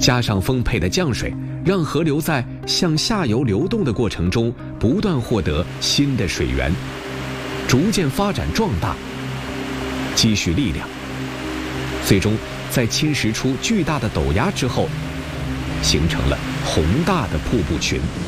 加上丰沛的降水，让河流在向下游流动的过程中不断获得新的水源，逐渐发展壮大，积蓄力量，最终在侵蚀出巨大的陡崖之后，形成了宏大的瀑布群。